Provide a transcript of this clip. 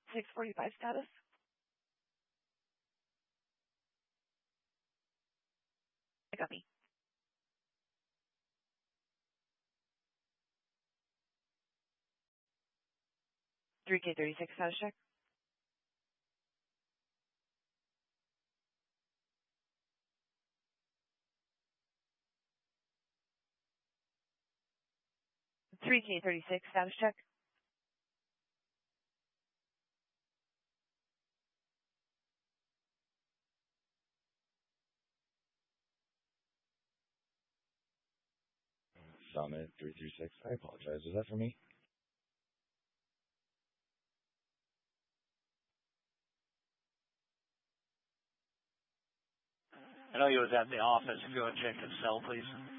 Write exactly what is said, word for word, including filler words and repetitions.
six forty-five status. I got me. three K thirty-six status check. three K thirty-six status check. Summit three three six. I apologize. Was that for me? I know you was at the office. If you want to check the cell, please.